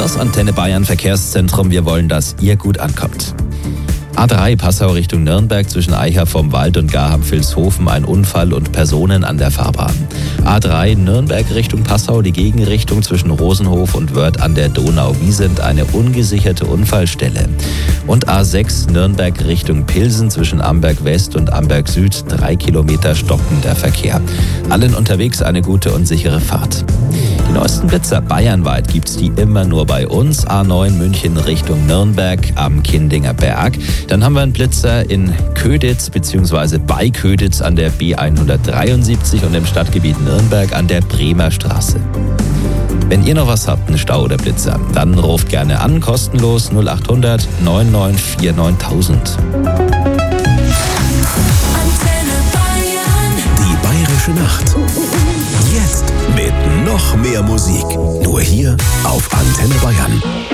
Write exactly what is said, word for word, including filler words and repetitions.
Das Antenne Bayern Verkehrszentrum, wir wollen, dass ihr gut ankommt. A drei Passau Richtung Nürnberg zwischen Eicher vom Wald und Garham-Vilshofen ein Unfall und Personen an der Fahrbahn. A drei Nürnberg Richtung Passau die Gegenrichtung zwischen Rosenhof und Wörth an der Donau-Wiesent eine ungesicherte Unfallstelle. Und A sechs Nürnberg Richtung Pilsen zwischen Amberg West und Amberg Süd drei Kilometer stockender Verkehr. Allen unterwegs eine gute und sichere Fahrt. Die neuesten Blitzer bayernweit gibt's die immer nur bei uns. A neun München Richtung Nürnberg am Kindinger Berg. Dann haben wir einen Blitzer in Köditz bzw. bei Köditz an der B hundertdreiundsiebzig und im Stadtgebiet Nürnberg an der Bremer Straße. Wenn ihr noch was habt, einen Stau oder Blitzer, dann ruft gerne an, kostenlos null acht hundert neun neun vier neuntausend. Die Bayerische Nacht. Jetzt mit noch mehr Musik. Nur hier auf Antenne Bayern.